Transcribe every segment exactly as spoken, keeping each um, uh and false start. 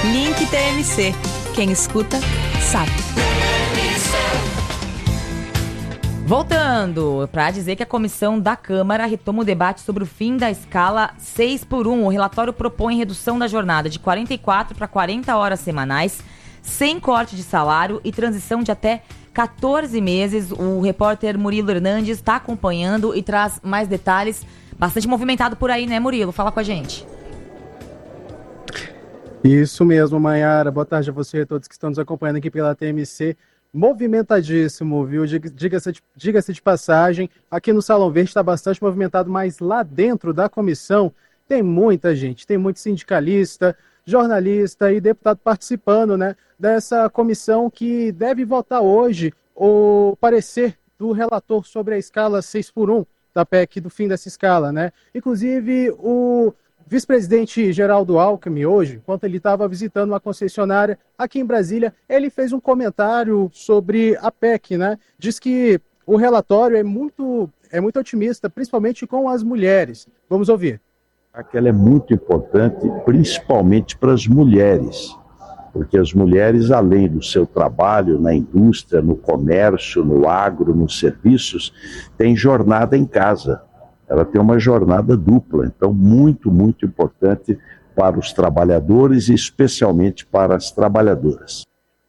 Link T M C. Quem escuta, sabe. Voltando, para dizer que a comissão da Câmara retoma o debate sobre o fim da escala seis por um. O relatório propõe redução da jornada de quarenta e quatro para quarenta horas semanais, sem corte de salário e transição de até quatorze meses. O repórter Murilo Hernandes está acompanhando e traz mais detalhes. Bastante movimentado por aí, né, Murilo? Fala com a gente. Isso mesmo, Maiara. Boa tarde a você e a todos que estão nos acompanhando aqui pela T M C. Movimentadíssimo, viu? Diga-se de, diga-se de passagem, aqui no Salão Verde está bastante movimentado, mas lá dentro da comissão tem muita gente, tem muito sindicalista, jornalista e deputado participando, né, dessa comissão que deve votar hoje o parecer do relator sobre a escala seis por um da P E C do fim dessa escala, né? Inclusive, o vice-presidente Geraldo Alckmin, hoje, enquanto ele estava visitando uma concessionária aqui em Brasília, ele fez um comentário sobre a P E C, né? Diz que o relatório é muito, é muito otimista, principalmente com as mulheres. Vamos ouvir. Ela é muito importante, principalmente para as mulheres, porque as mulheres, além do seu trabalho na indústria, no comércio, no agro, nos serviços, têm jornada em casa. Ela tem uma jornada dupla, então muito, muito importante para os trabalhadores e especialmente para as trabalhadoras.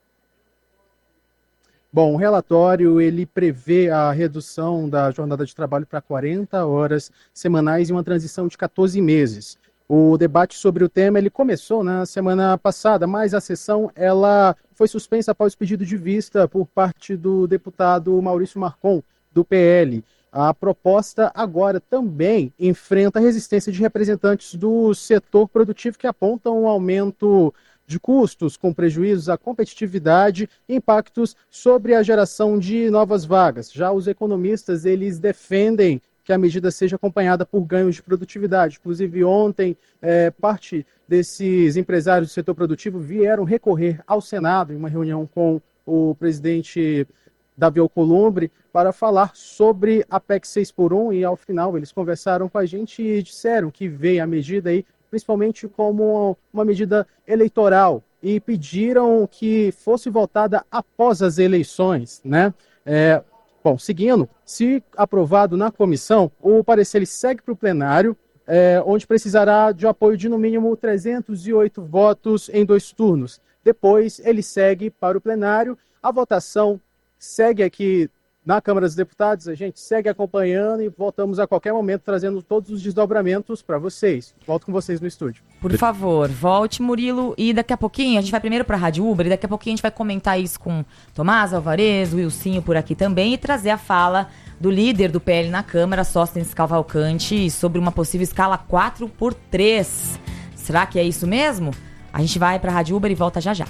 Bom, o relatório ele prevê a redução da jornada de trabalho para quarenta horas semanais e uma transição de quatorze meses. O debate sobre o tema ele começou na semana passada, mas a sessão ela foi suspensa após pedido de vista por parte do deputado Maurício Marcon, do P L. A proposta agora também enfrenta a resistência de representantes do setor produtivo que apontam um aumento de custos com prejuízos à competitividade e impactos sobre a geração de novas vagas. Já os economistas, eles defendem que a medida seja acompanhada por ganhos de produtividade. Inclusive, ontem, é, parte desses empresários do setor produtivo vieram recorrer ao Senado em uma reunião com o presidente Davi Alcolumbre para falar sobre a P E C seis por um e, ao final, eles conversaram com a gente e disseram que veio a medida aí principalmente como uma medida eleitoral e pediram que fosse votada após as eleições, né? É, bom, seguindo, se aprovado na comissão, o parecer ele segue para o plenário, é, onde precisará de apoio de no mínimo trezentos e oito votos em dois turnos. Depois ele segue para o plenário, a votação segue aqui na Câmara dos Deputados, a gente segue acompanhando e voltamos a qualquer momento trazendo todos os desdobramentos para vocês. Volto com vocês no estúdio. Por favor, volte, Murilo, e daqui a pouquinho, a gente vai primeiro para a Rádio Uber, e daqui a pouquinho a gente vai comentar isso com Tomás Alvarez, o Wilsinho por aqui também, e trazer a fala do líder do P L na Câmara, Sóstenes Cavalcante, sobre uma possível escala quatro por três. Será que é isso mesmo? A gente vai para a Rádio Uber e volta já já.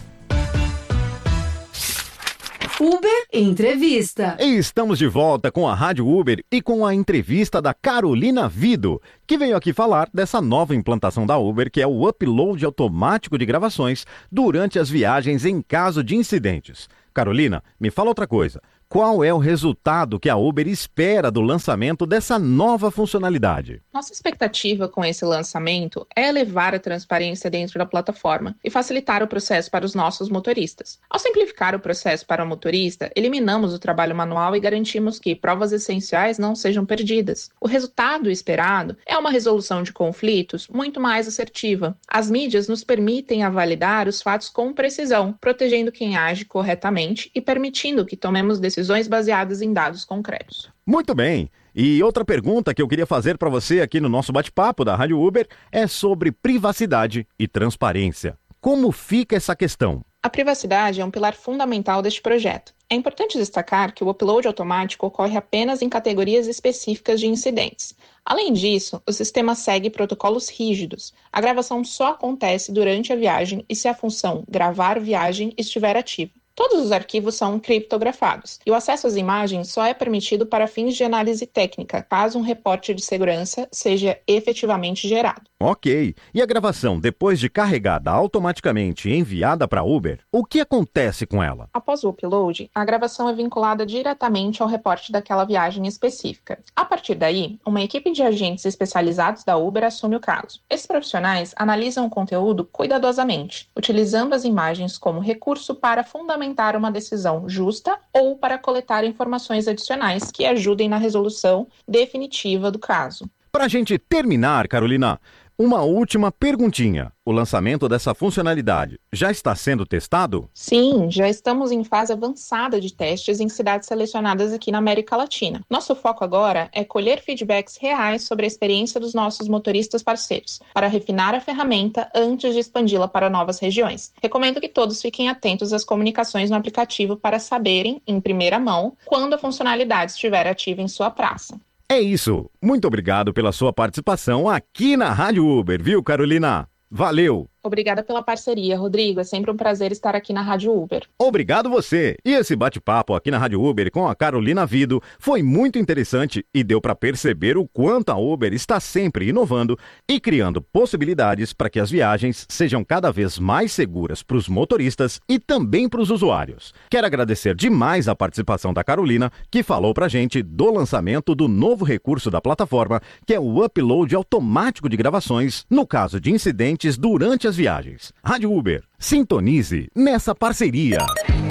Uber Entrevista. E estamos de volta com a Rádio Uber e com a entrevista da Carolina Vido, que veio aqui falar dessa nova implantação da Uber, que é o upload automático de gravações durante as viagens em caso de incidentes. Carolina, me fala outra coisa. Qual é o resultado que a Uber espera do lançamento dessa nova funcionalidade? Nossa expectativa com esse lançamento é elevar a transparência dentro da plataforma e facilitar o processo para os nossos motoristas. Ao simplificar o processo para o motorista, eliminamos o trabalho manual e garantimos que provas essenciais não sejam perdidas. O resultado esperado é uma resolução de conflitos muito mais assertiva. As mídias nos permitem validar os fatos com precisão, protegendo quem age corretamente e permitindo que tomemos decisões decisões baseadas em dados concretos. Muito bem. E outra pergunta que eu queria fazer para você aqui no nosso bate-papo da Rádio Uber é sobre privacidade e transparência. Como fica essa questão? A privacidade é um pilar fundamental deste projeto. É importante destacar que o upload automático ocorre apenas em categorias específicas de incidentes. Além disso, o sistema segue protocolos rígidos. A gravação só acontece durante a viagem e se a função gravar viagem estiver ativa. Todos os arquivos são criptografados e o acesso às imagens só é permitido para fins de análise técnica, caso um reporte de segurança seja efetivamente gerado. Ok. E a gravação, depois de carregada automaticamente e enviada para a Uber, o que acontece com ela? Após o upload, a gravação é vinculada diretamente ao reporte daquela viagem específica. A partir daí, uma equipe de agentes especializados da Uber assume o caso. Esses profissionais analisam o conteúdo cuidadosamente, utilizando as imagens como recurso para fundamentar uma decisão justa ou para coletar informações adicionais que ajudem na resolução definitiva do caso. Para a gente terminar, Carolina, uma última perguntinha. O lançamento dessa funcionalidade já está sendo testado? Sim, já estamos em fase avançada de testes em cidades selecionadas aqui na América Latina. Nosso foco agora é colher feedbacks reais sobre a experiência dos nossos motoristas parceiros, para refinar a ferramenta antes de expandi-la para novas regiões. Recomendo que todos fiquem atentos às comunicações no aplicativo para saberem, em primeira mão, quando a funcionalidade estiver ativa em sua praça. É isso. Muito obrigado pela sua participação aqui na Rádio Uber, viu, Carolina? Valeu! Obrigada pela parceria, Rodrigo. É sempre um prazer estar aqui na Rádio Uber. Obrigado você! E esse bate-papo aqui na Rádio Uber com a Carolina Vido foi muito interessante e deu para perceber o quanto a Uber está sempre inovando e criando possibilidades para que as viagens sejam cada vez mais seguras para os motoristas e também para os usuários. Quero agradecer demais a participação da Carolina, que falou pra gente do lançamento do novo recurso da plataforma, que é o upload automático de gravações no caso de incidentes durante as viagens. Rádio Uber, sintonize nessa parceria.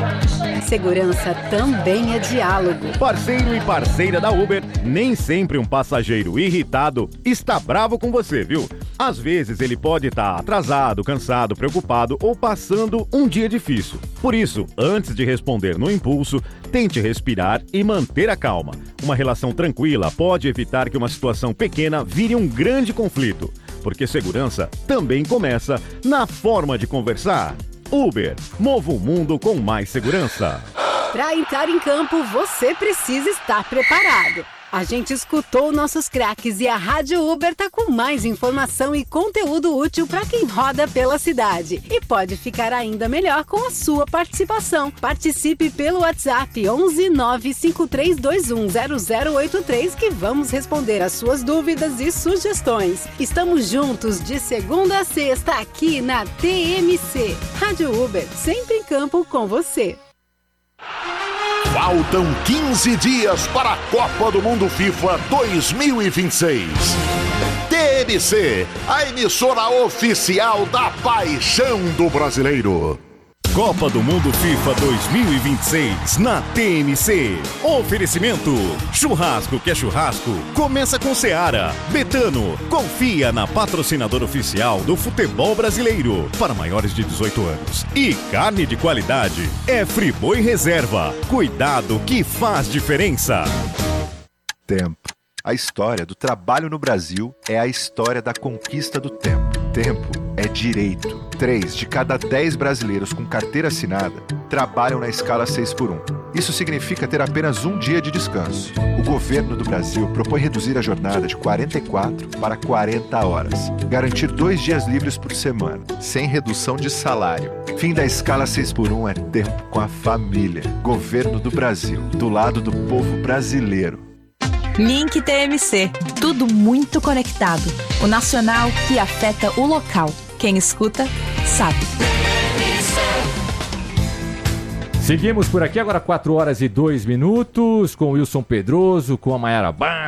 Segurança também é diálogo. Parceiro e parceira da Uber, nem sempre um passageiro irritado está bravo com você, viu? Às vezes ele pode estar atrasado, cansado, preocupado ou passando um dia difícil. Por isso, antes de responder no impulso, tente respirar e manter a calma. Uma relação tranquila pode evitar que uma situação pequena vire um grande conflito. Porque segurança também começa na forma de conversar. Uber, mova o mundo com mais segurança. Para entrar em campo, você precisa estar preparado. A gente escutou nossos craques e a Rádio Uber tá com mais informação e conteúdo útil para quem roda pela cidade. E pode ficar ainda melhor com a sua participação. Participe pelo WhatsApp onze nove cinco três dois um zero zero oito três que vamos responder as suas dúvidas e sugestões. Estamos juntos de segunda a sexta aqui na T M C. Rádio Uber, sempre em campo com você. Faltam quinze dias para a Copa do Mundo FIFA dois mil e vinte e seis. T M C, a emissora oficial da paixão do brasileiro. Copa do Mundo FIFA dois mil e vinte e seis na T M C. Oferecimento: churrasco que é churrasco, começa com Seara. Betano, confia na patrocinadora oficial do futebol brasileiro para maiores de dezoito anos. E carne de qualidade é Friboi Reserva. Cuidado que faz diferença. Tempo. A história do trabalho no Brasil é a história da conquista do tempo. Tempo é direito. Três de cada dez brasileiros com carteira assinada trabalham na escala seis por um. Isso significa ter apenas um dia de descanso. O governo do Brasil propõe reduzir a jornada de quarenta e quatro para quarenta horas. Garantir dois dias livres por semana, sem redução de salário. Fim da escala seis por um é tempo com a família. Governo do Brasil, do lado do povo brasileiro. Link T M C. Tudo muito conectado. O nacional que afeta o local. Quem escuta, sabe. Seguimos por aqui, agora quatro horas e dois minutos, com o Wilson Pedroso, com a Mayara Bar.